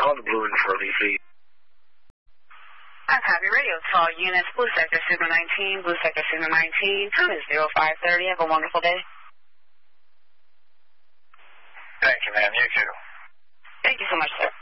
call the Blue River for a lead, please. I copy radio. Call units, Blue Sector Signal 19, Blue Sector Signal 19. Time is 0530. Have a wonderful day. Thank you, ma'am. You too. Thank you so much, sir.